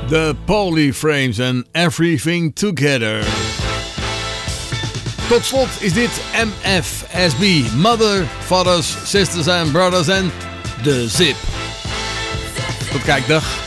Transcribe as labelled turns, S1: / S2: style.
S1: The Polyframes and Everything Together. Tot slot is dit MFSB. Mother, Fathers, Sisters and Brothers en The Zip. Tot kijk, dag.